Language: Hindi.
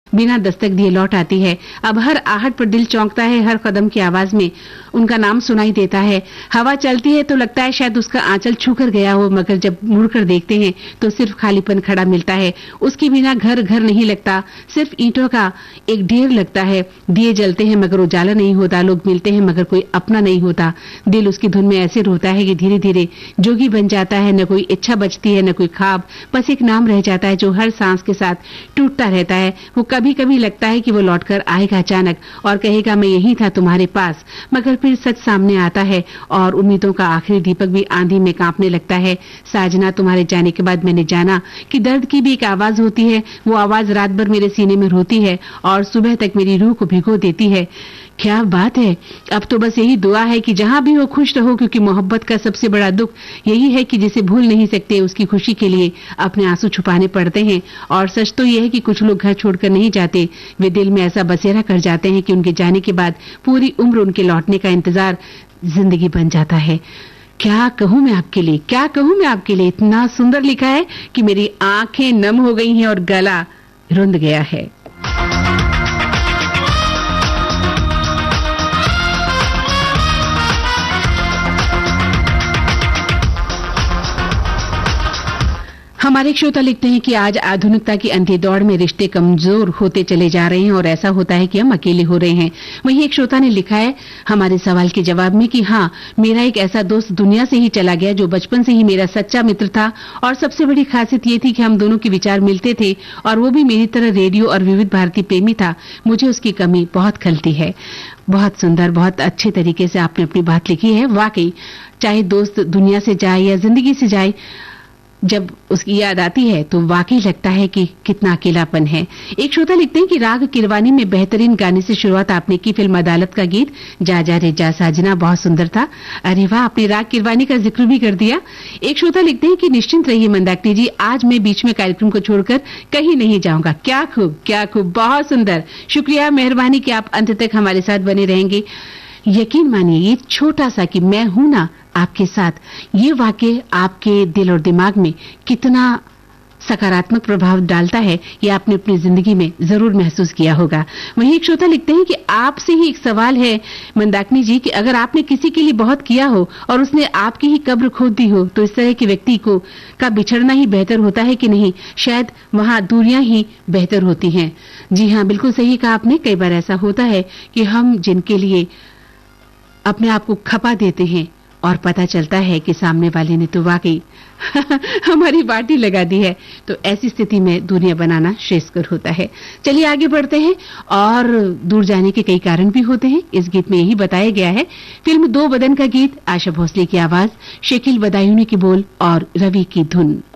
बिना दस्तक दिए लौट आती है। अब हर आहट पर दिल चौंकता है, हर कदम की आवाज में उनका नाम सुनाई देता है। हवा चलती है तो लगता है शायद उसका आंचल छू कर गया हो, मगर जब मुड़कर देखते हैं तो सिर्फ खालीपन खड़ा मिलता है। उसके बिना घर घर नहीं लगता, सिर्फ ईंटों का एक ढेर लगता है। दिए जलते हैं मगर उजाला नहीं होता, लोग मिलते हैं मगर कोई अपना नहीं होता। दिल उसकी धुन में ऐसे रोता है कि धीरे धीरे जोगी बन जाता है। न कोई इच्छा बचती है, न कोई ख्वाब, बस एक नाम रह जाता है जो हर सांस के साथ टूटता रहता है। वो कभी कभी लगता है कि वो लौटकर आएगा अचानक और कहेगा मैं यही था तुम्हारे पास, मगर फिर सच सामने आता है और उम्मीदों का आखिरी दीपक भी आंधी में कांपने लगता है। साजना, तुम्हारे जाने के बाद मैंने जाना कि दर्द की भी एक आवाज होती है। वो आवाज रात भर मेरे सीने में रोती है और सुबह तक मेरी रूह को भिगो देती है। क्या बात है। अब तो बस यही दुआ है कि जहां भी हो खुश रहो, क्योंकि मोहब्बत का सबसे बड़ा दुख यही है कि जिसे भूल नहीं सकते उसकी खुशी के लिए अपने आंसू छुपाने पड़ते हैं। और सच तो यह है कि कुछ लोग घर छोड़कर नहीं जाते, वे दिल में ऐसा बसेरा कर जाते हैं कि उनके जाने के बाद पूरी उम्र उनके लौटने का इंतजार जिंदगी बन जाता है। क्या कहूं मैं आपके लिए, क्या कहूं मैं आपके लिए। इतना सुंदर लिखा है कि मेरी आंखें नम हो गई हैं और गला रुंध गया है। हमारे एक श्रोता लिखते हैं कि आज आधुनिकता की अंधी दौड़ में रिश्ते कमजोर होते चले जा रहे हैं और ऐसा होता है कि हम अकेले हो रहे हैं। वहीं एक श्रोता ने लिखा है हमारे सवाल के जवाब में कि हाँ, मेरा एक ऐसा दोस्त दुनिया से ही चला गया जो बचपन से ही मेरा सच्चा मित्र था और सबसे बड़ी खासियत ये थी कि हम दोनों के विचार मिलते थे और वो भी मेरी तरह रेडियो और विविध भारती प्रेमी था। मुझे उसकी कमी बहुत खलती है। बहुत सुंदर, बहुत अच्छे तरीके से आपने अपनी बात लिखी है। वाकई चाहे दोस्त दुनिया से जाए या जिंदगी से जाए, जब उसकी याद आती है तो वाकई लगता है कि कितना अकेलापन है। एक श्रोता लिखते हैं कि राग किरवानी में बेहतरीन गाने से शुरुआत आपने की। फिल्म अदालत का गीत जा जा रे जा साजना बहुत सुंदर था। अरे वाह, आपने राग किरवानी का जिक्र भी कर दिया। एक श्रोता लिखते हैं कि निश्चिंत रहिए मंदाकिनी जी, आज मैं बीच में कार्यक्रम को छोड़कर कहीं नहीं जाऊंगा। क्या खूब, क्या खूब, बहुत सुंदर। शुक्रिया, मेहरबानी कि आप अंत तक हमारे साथ बने रहेंगे। यकीन मानिए ये छोटा सा कि मैं हूं ना आपके साथ, ये वाकई आपके दिल और दिमाग में कितना सकारात्मक प्रभाव डालता है, ये आपने अपनी जिंदगी में जरूर महसूस किया होगा। वहीं एक श्रोता लिखते हैं कि आपसे ही एक सवाल है मंदाकिनी जी कि अगर आपने किसी के लिए बहुत किया हो और उसने आपकी ही कब्र खोद दी हो तो इस तरह के व्यक्ति को का बिछड़ना ही बेहतर होता है कि नहीं? शायद वहां दूरियां ही बेहतर होती हैं। जी हाँ, बिल्कुल सही कहा आपने। कई बार ऐसा होता है कि हम जिनके लिए अपने आप को खपा देते हैं और पता चलता है कि सामने वाले ने तो वाकई हमारी बाटी लगा दी है, तो ऐसी स्थिति में दूरियां बनाना श्रेयस्कर होता है। चलिए आगे बढ़ते हैं। और दूर जाने के कई कारण भी होते हैं, इस गीत में यही बताया गया है। फिल्म दो बदन का गीत, आशा भोसले की आवाज, शकील बदायूनी की बोल और रवि की धुन।